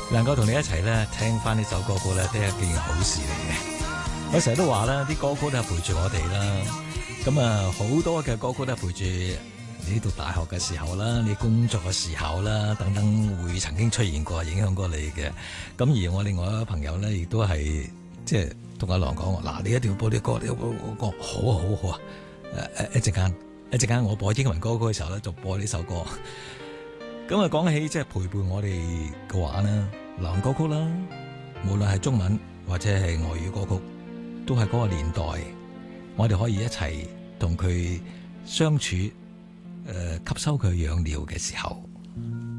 能夠同你一齊咧聽翻呢首歌曲咧，都係一件好事嚟嘅。我成日都話啦，啲歌曲都係陪住我哋啦。咁啊，好多嘅歌曲都係陪住你讀大學嘅時候啦，你工作嘅時候啦，等等會曾經出現過，影響過你嘅。咁而我另外一個朋友咧，亦都係即係同阿郎講，嗱，你一定要播啲歌，你要播歌，好啊，好啊。一陣間我播英文歌曲嘅時候咧，就播呢首歌。咁啊，講起即係陪伴我哋嘅話咧，流行歌曲啦，無論係中文或者係外語歌曲，都係嗰個年代，我哋可以一齊同佢相處，吸收佢養料嘅時候。